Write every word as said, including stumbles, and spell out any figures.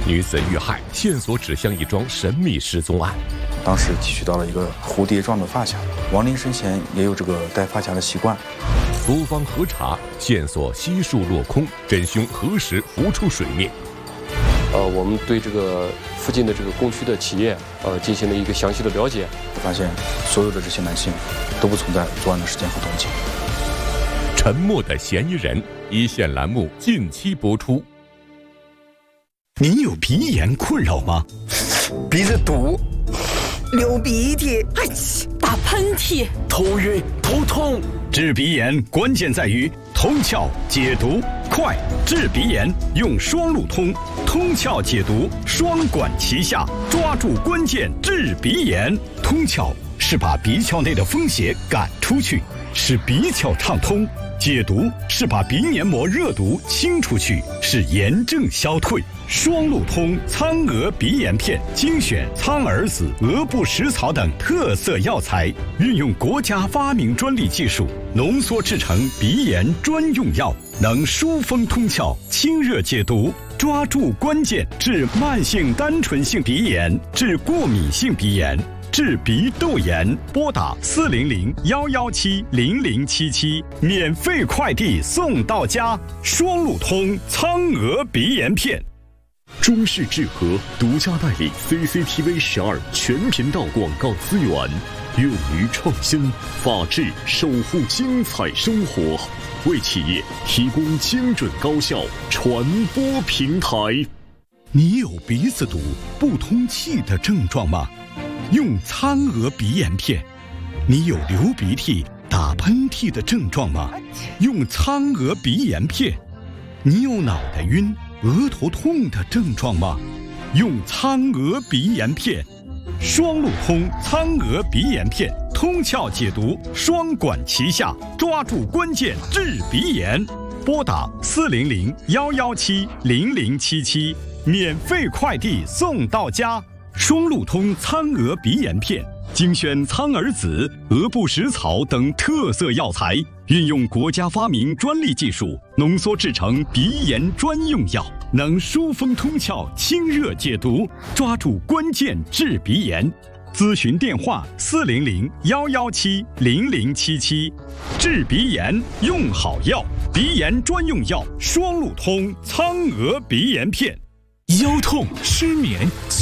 女子遇害，线索指向一桩神秘失踪案。 当时提取到了一个蝴蝶状的发卡，亡灵生前也有这个戴发卡的习惯。 多方核查，线索悉数落空，真凶何时浮出水面？ 呃，我们对这个附近的这个供区的企业，呃，进行了一个详细的了解， 发现所有的这些男性都不存在作案的时间和动机。 沉默的嫌疑人，一线栏目近期播出。 你有鼻炎困扰吗？ 鼻子堵， 流鼻涕， 哎，打喷嚏， 头晕头痛。 治鼻炎关键在于通窍解毒快，治鼻炎用双路通，通窍解毒双管齐下，抓住关键治鼻炎。通窍是把鼻窍内的风邪赶出去，使鼻窍畅通；解毒是把鼻黏膜热毒清出去，使炎症消退。双路通苍蛾鼻炎片精选苍耳子、鹅不食草等特色药材，运用国家发明专利技术浓缩制成鼻炎专用药，能疏风通窍、清热解毒，抓住关键治慢性单纯性鼻炎、治过敏性鼻炎、治鼻窦炎。拨打四零零幺幺七零零七七，免费快递送到家。双路通苍蛾鼻炎片。 中视智和独家代理 C C T V 十二全频道广告资源，勇于创新，法治守护精彩生活，为企业提供精准高效传播平台。 你有鼻子堵、不通气的症状吗？用苍蛾鼻炎片。你有流鼻涕、打喷嚏的症状吗？用苍蛾鼻炎片。你有脑袋晕、额头痛的症状吗？用苍蛾鼻炎片。双路通苍蛾鼻炎片，通窍解毒，双管齐下，抓住关键治鼻炎。拨打四零零幺幺七零零七七，免费快递送到家。双路通苍蛾鼻炎片精选苍耳子、鹅不食草等特色药材，运用国家发明专利技术浓缩制成鼻炎专用药，能疏风通窍、清热解毒，抓住关键治鼻炎。咨询电话四零零幺幺七零零七七。治鼻炎用好药，鼻炎专用药双路通苍蛾鼻炎片。 腰痛、失眠、